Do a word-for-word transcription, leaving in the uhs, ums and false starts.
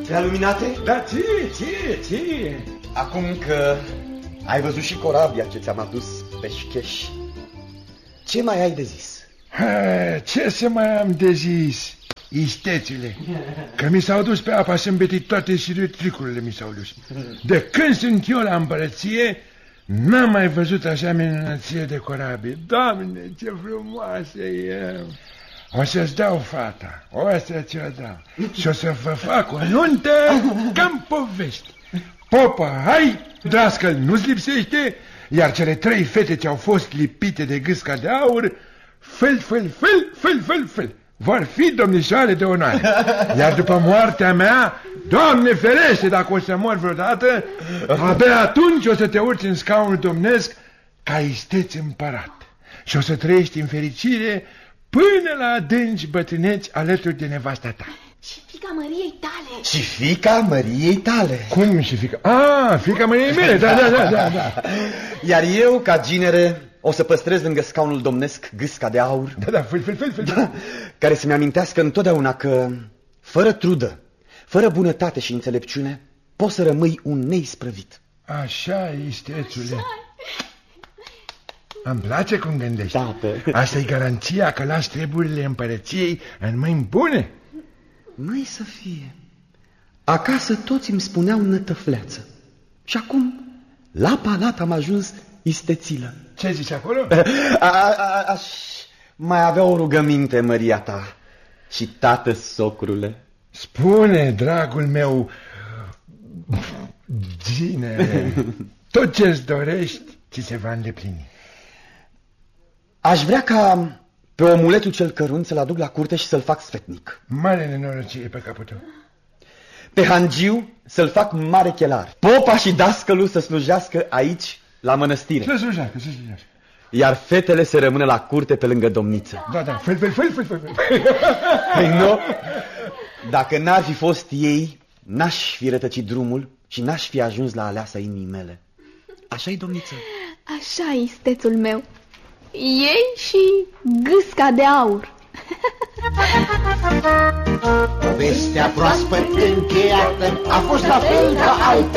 Prea luminate? Da, ție, ție, ție. Acum că ai văzut și corabia ce ți-am adus pe șcheș, ce mai ai de zis? Ha, ce să mai am de zis, istețile? Că mi s-au dus pe apa să îmbetit toate siriutricurile mi s-au dus. De când sunt eu la împărăție, n-am mai văzut așa minunăție de corabie. Doamne, ce frumoasă e! O să-ți dau fata, o să ți-o dau. Și o să vă fac o nuntă ca-n povești. Popa, hai, drascăl, nu-ți lipsește? Iar cele trei fete ce au fost lipite de gâsca de aur, fel, fel, fel, fel, fel, fel, vor fi domnișoare de onoare. Iar după moartea mea, Doamne ferește, dacă o să mor vreodată, abia atunci o să te urci în scaunul domnesc ca isteț împărat. Și o să trăiești în fericire până la adânci bătrâneți alături de nevasta ta. Și fiica Măriei tale. Și fiica Măriei tale. Cum și fiica? Ah, fiica Măriei mele, da, da, da, da, da. Iar eu, ca ginere, o să păstrez lângă scaunul domnesc gâsca de aur. Da, da, fel, fel, fel, fel. Da, care să-mi amintească întotdeauna că, fără trudă, fără bunătate și înțelepciune, poți să rămâi un neisprăvit. Așa, istețule. Îmi place cum gândești. Da, pe... Asta e garanția că lași treburile împărăției în mâini bune. Măi să fie. Acasă toți îmi spuneau nătăfleață. Și acum, la palat am ajuns istețilă. Ce zici acolo? A, a, a, aș mai avea o rugăminte, Măria ta. Și tată, socrule. Spune, dragul meu, ginere, tot ce-ți dorești, ți se va îndeplini. Aș vrea ca pe omuletul cel cărunt să-l aduc la curte și să-l fac sfetnic. Mare nenorocire pe capul tău. Pe hangiu să-l fac mare chelar. Popa și dascălul să slujească aici, la mănăstire. Să slujească, să slujească. Iar fetele să rămână la curte pe lângă domniță. Da, da, fel, fel, fel, fel, fel. Păi nu, dacă n-ar fi fost ei, n-aș fi rătăcit drumul și n-aș fi ajuns la aleasa inimii mele. Așa-i, domniță? Așa, istețul meu. Ei și gâsca de aur. Povestea proaspăt încheiată a fost la fel ca alte